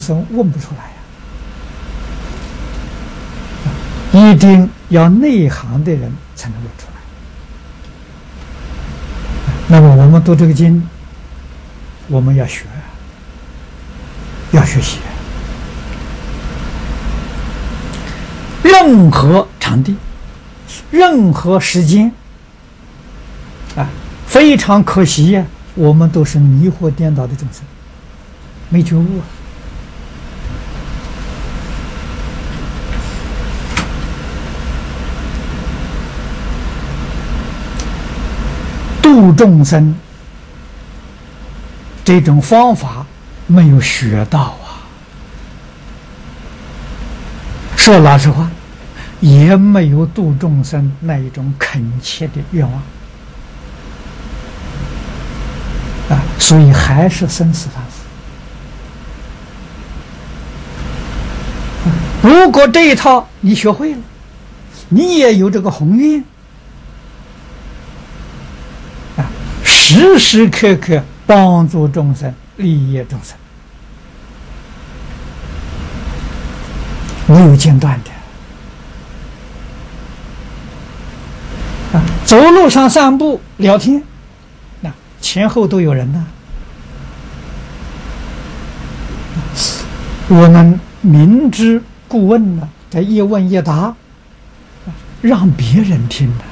生问不出来呀，一定要内行的人才能问出来。那么我们读这个经，我们要学，要学习。任何场地，任何时间，非常可惜呀，我们都是迷惑颠倒的众生，没觉悟啊。度众生这种方法没有学到啊，说老实话，也没有度众生那一种恳切的愿望所以还是生死反复。如果这一套你学会了，你也有这个宏愿时时刻刻帮助众生，利益众生，没有间断的走路上散步聊天，前后都有人呢。我们明知故问呢，这一问一答，让别人听的。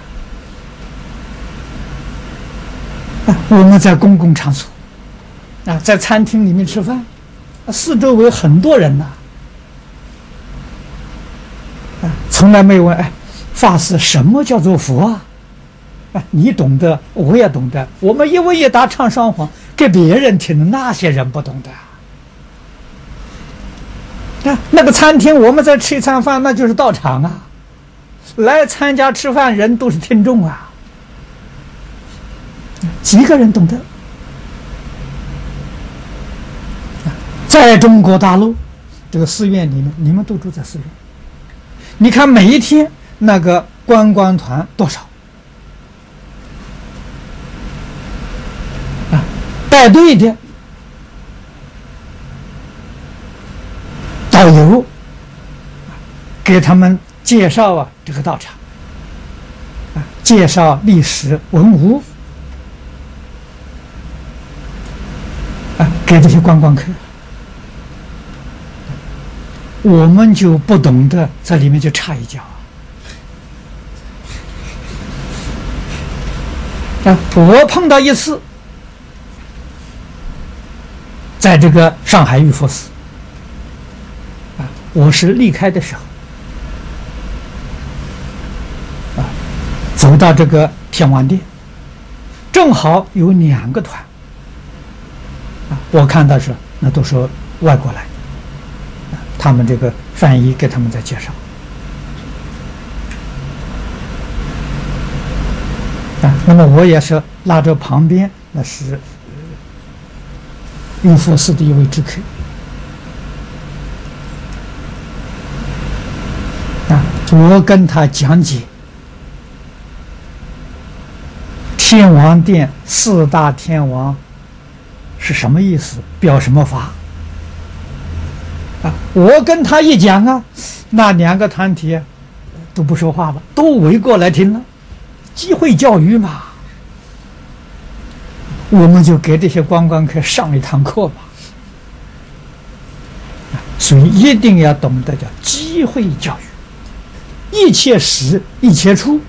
我们在公共场所在餐厅里面吃饭，四周围很多人从来没问法师什么叫做佛你懂得，我也懂得，我们一问一答唱双簧给别人听的，那些人不懂的那个餐厅我们在吃一餐饭，那就是道场来参加吃饭人都是听众几个人懂得？在中国大陆这个寺院里面，你们都住在寺院，你看每一天那个观光团多少带队的导游给他们介绍这个道场介绍历史文物给这些观光客，我们就不懂得在里面就插一脚我碰到一次，在这个上海玉佛寺我是离开的时候走到这个天王殿，正好有2个团我看到是那都是外国来的他们这个翻译给他们在介绍那么我也是拉着旁边那是玉佛寺的一位知客我跟他讲解天王殿4大天王是什么意思，表什么法我跟他一讲那2个团体都不说话了，都围过来听了，机会教育嘛，我们就给这些观光客上一堂课吧所以一定要懂得叫机会教育，一切时一切处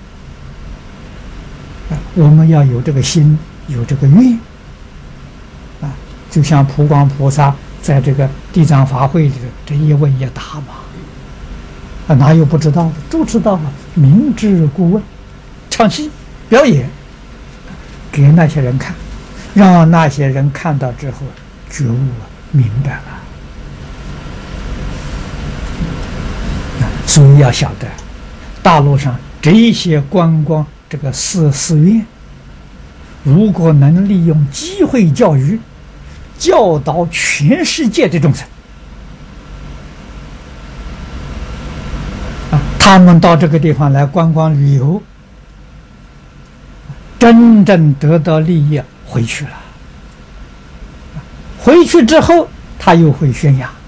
我们要有这个心，有这个愿就像普光菩萨在这个地藏法会里的这一问一答嘛哪有不知道的，都知道明知故问，唱戏表演给那些人看，让那些人看到之后觉悟明白了所以要晓得大陆上这一些观光这个寺院，如果能利用机会教育教导全世界的众生他们到这个地方来观光旅游，真正得到利益回去了，回去之后他又会宣扬